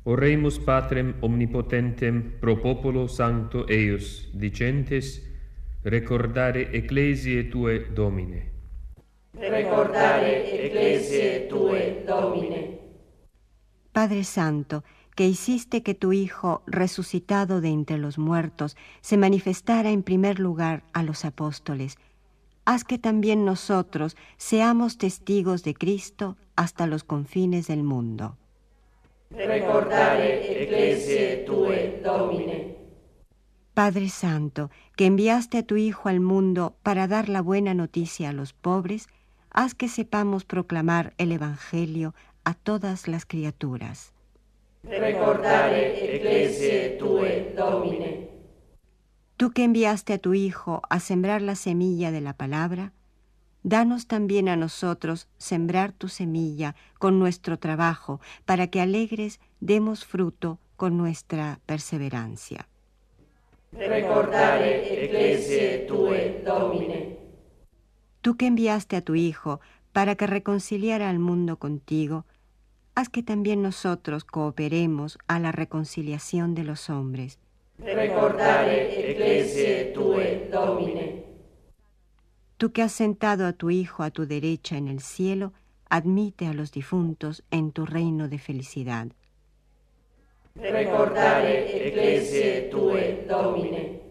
Oremus Patrem omnipotentem pro populo sancto eius, dicentes, recordare ecclesiae tue, Domine. Recordare ecclesiae tue, Domine. Padre Santo, que hiciste que tu Hijo, resucitado de entre los muertos, se manifestara en primer lugar a los apóstoles, haz que también nosotros seamos testigos de Cristo hasta los confines del mundo. Recordare ecclesiae tue, Domine. Padre Santo, que enviaste a tu Hijo al mundo para dar la buena noticia a los pobres, haz que sepamos proclamar el Evangelio a todas las criaturas. Recordare ecclesiae tue, Domine. Tú que enviaste a tu Hijo a sembrar la semilla de la palabra, danos también a nosotros sembrar tu semilla con nuestro trabajo, para que alegres demos fruto con nuestra perseverancia. Recordare ecclesiae tue, Domine. Tú que enviaste a tu Hijo para que reconciliara al mundo contigo, haz que también nosotros cooperemos a la reconciliación de los hombres. Recordare ecclesiae tue, Domine. Tú que has sentado a tu Hijo a tu derecha en el cielo, admite a los difuntos en tu reino de felicidad. Recordare ecclesiae tue, Domine.